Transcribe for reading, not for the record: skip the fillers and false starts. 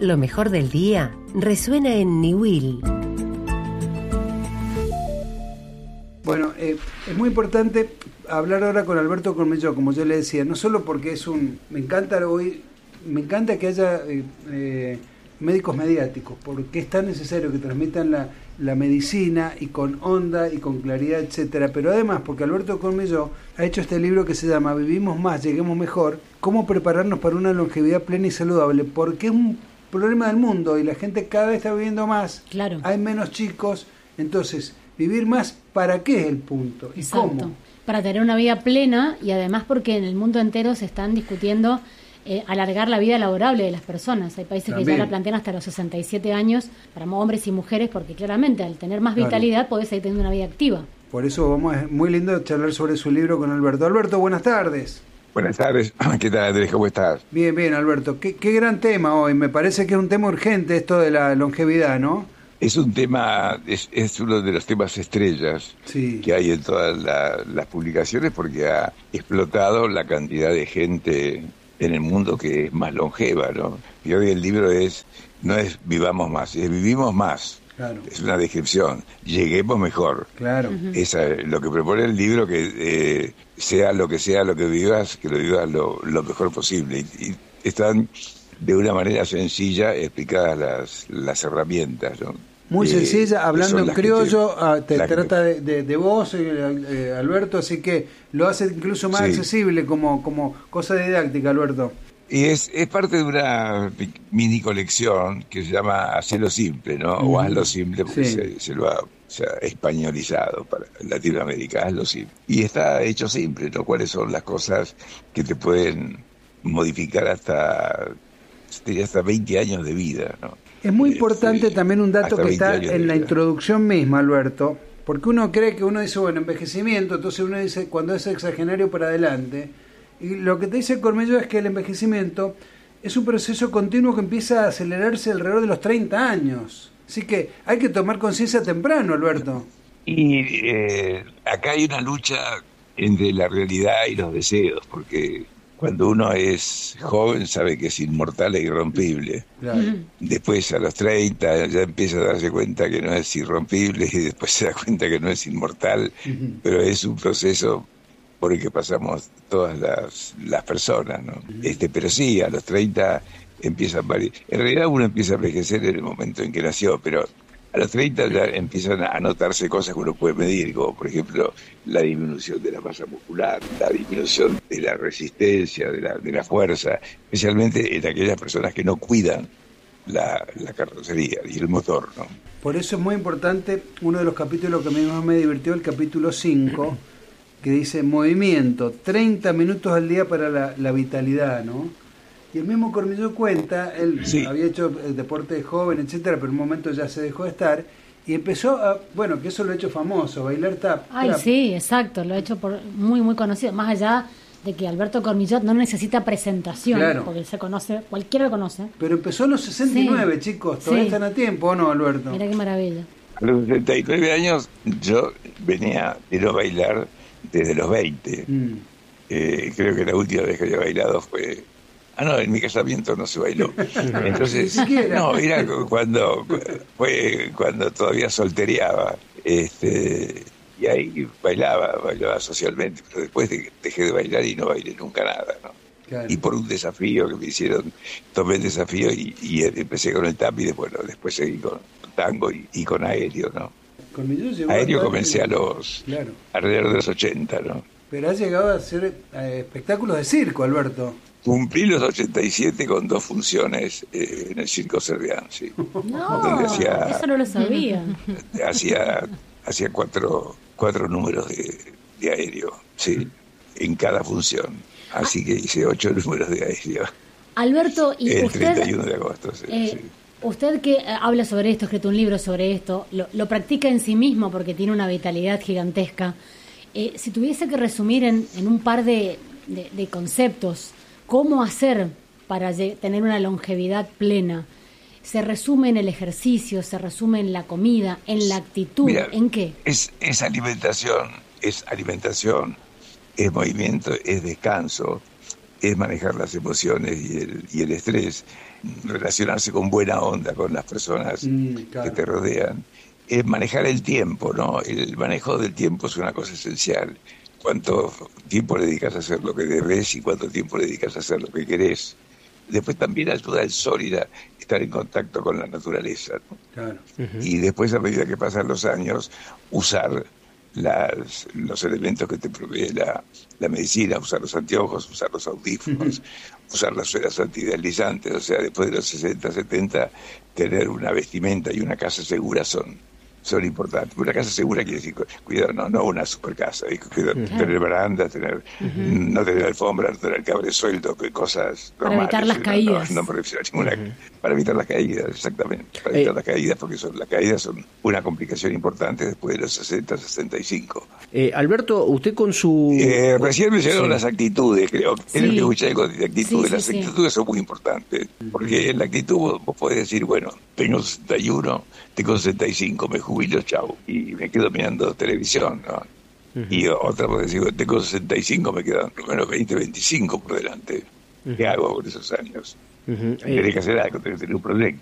Lo mejor del día resuena en Niwil. Bueno, es muy importante hablar ahora con Alberto Cormillot, como yo le decía, no solo porque me encanta que haya médicos mediáticos, porque es tan necesario que transmitan la medicina y con onda y con claridad, etcétera, pero además porque Alberto Cormillot ha hecho este libro que se llama Vivimos más, lleguemos mejor, cómo prepararnos para una longevidad plena y saludable, porque es un problema del mundo y la gente cada vez está viviendo más, claro. Hay menos chicos, entonces vivir más, ¿para qué es el punto? ¿Y exacto. cómo? Para tener una vida plena y además porque en el mundo entero se están discutiendo alargar la vida laborable de las personas. Hay países También. que ya la plantean hasta los 67 años para hombres y mujeres, porque claramente al tener más vitalidad podés seguir teniendo una vida activa. Por eso es muy lindo charlar sobre su libro con Alberto. Alberto, buenas tardes. Buenas tardes, ¿qué tal, Andrés? ¿Cómo estás? Bien, Alberto. Qué gran tema hoy. Me parece que es un tema urgente esto de la longevidad, ¿no? Es un tema, es uno de los temas estrellas que hay en todas las publicaciones porque ha explotado la cantidad de gente en el mundo que es más longeva, ¿no? Y hoy el libro no es vivamos más, es vivimos más. Claro. Es una descripción, lleguemos mejor. Claro. Esa es lo que propone el libro, que sea lo que vivas, que lo vivas lo mejor posible. Y están de una manera sencilla explicadas las herramientas, ¿no? Muy sencilla, hablando en criollo, trata de vos, Alberto, así que lo hace incluso más accesible como cosa didáctica, Alberto. Y es parte de una mini colección que se llama Hacelo Simple, ¿no? O Hazlo Simple, porque se lo ha españolizado para Latinoamérica, Hazlo Simple. Y está hecho simple, ¿no? ¿Cuáles son las cosas que te pueden modificar hasta 20 años de vida, ¿no? Es muy importante también un dato que está en la introducción misma, Alberto, porque uno cree que uno dice, bueno, envejecimiento, entonces uno dice, cuando es sexagenario para adelante, y lo que te dice Cormillot es que el envejecimiento es un proceso continuo que empieza a acelerarse alrededor de los 30 años. Así que hay que tomar conciencia temprano, Alberto. Y acá hay una lucha entre la realidad y los deseos, porque cuando uno es joven sabe que es inmortal e irrompible. Claro. Después a los 30 ya empieza a darse cuenta que no es irrompible y después se da cuenta que no es inmortal, pero es un proceso por el que pasamos todas las personas, ¿no? Pero sí, a los 30 empiezan varios. En realidad uno empieza a envejecer en el momento en que nació, pero a los 30 ya empiezan a notarse cosas que uno puede medir, como por ejemplo la disminución de la masa muscular, la disminución de la resistencia, de la fuerza, especialmente en aquellas personas que no cuidan la carrocería y el motor, ¿no? Por eso es muy importante uno de los capítulos que a mí más me divirtió, el capítulo 5, que dice movimiento, 30 minutos al día para la vitalidad, ¿no? Y el mismo Cormillot cuenta, él había hecho deporte de joven, etcétera, pero en un momento ya se dejó de estar y empezó que eso lo ha hecho famoso, bailar tap. Sí, exacto, lo ha hecho muy, muy conocido, más allá de que Alberto Cormillot no necesita presentación, porque se conoce, cualquiera lo conoce. Pero empezó a los 69, chicos, todavía están a tiempo, ¿o no, Alberto? Mira qué maravilla. A los 69 años yo venía de no bailar desde los 20. Creo que la última vez que había bailado fue... en mi casamiento no se bailó. Entonces, no, era cuando todavía soltereaba. Y ahí bailaba socialmente, pero después dejé de bailar y no bailé nunca nada, ¿no? Claro. Y por un desafío que me hicieron, tomé el desafío y empecé con el tap y después seguí con tango y con aéreo, ¿no? Aéreo comencé alrededor de los 80, ¿no? Pero has llegado a hacer espectáculos de circo, Alberto. Cumplí los 87 con 2 funciones en el Circo Cervián, sí. No, eso no lo sabía. Hacía 4 números de aéreo, sí, en cada función. Así que hice 8 números de aéreo. Alberto, ¿y el usted? 31 de agosto, sí. Usted que habla sobre esto, ha escrito un libro sobre esto, lo practica en sí mismo porque tiene una vitalidad gigantesca. Si tuviese que resumir en un par de conceptos, ¿cómo hacer para tener una longevidad plena? ¿Se resume en el ejercicio, se resume en la comida, en la actitud? Mira, ¿en qué? Es alimentación, es movimiento, es descanso, es manejar las emociones y el estrés, relacionarse con buena onda con las personas claro. que te rodean, es manejar el tiempo, ¿no? El manejo del tiempo es una cosa esencial. Cuánto tiempo le dedicas a hacer lo que debes y cuánto tiempo le dedicas a hacer lo que querés. Después también ayuda el sol y estar en contacto con la naturaleza, ¿no? Claro. Y después, a medida que pasan los años, usar los elementos que te provee la medicina, usar los anteojos, usar los audífonos, usar las suelas antideslizantes. O sea, después de los 60, 70, tener una vestimenta y una casa segura son importantes. Una casa segura quiere decir, cuidado, no una super casa, tener barandas, no tener alfombra, no tener cabre suelto, cosas para normales. Evitar las caídas. No me refiero a ninguna, para evitar las caídas, exactamente. Para evitar las caídas, porque las caídas son una complicación importante después de los 60, 65. Alberto, usted con su... recién mencionaron las actitudes, creo. Sí. Es lo que escuché algo de actitudes. Sí, las sí, actitudes son muy importantes, porque en la actitud vos podés decir, bueno, tengo 61, tengo 65, me jubilo, chau, y me quedo mirando televisión, ¿no? Y otra podés decir, tengo 65, me quedan por lo menos 20, 25 por delante. ¿Qué hago con esos años? Tenés que hacer algo, tenés que tener un proyecto.